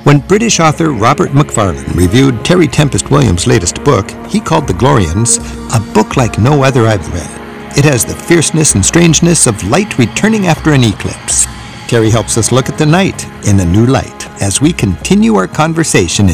When British author Robert Macfarlane reviewed Terry Tempest Williams' latest book, he called The Glorians a book like no other I've read. It has the fierceness and strangeness of light returning after an eclipse. Terry helps us look at the night in a new light as we continue our conversation